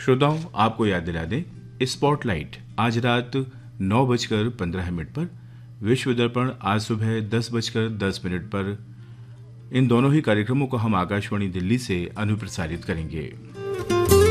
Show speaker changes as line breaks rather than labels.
श्रोताओं, आपको याद दिला दें, स्पॉटलाइट आज रात 9:15 पर, विश्व दर्पण आज सुबह 10:10 पर। इन दोनों ही कार्यक्रमों को हम आकाशवाणी दिल्ली से अनुप्रसारित करेंगे।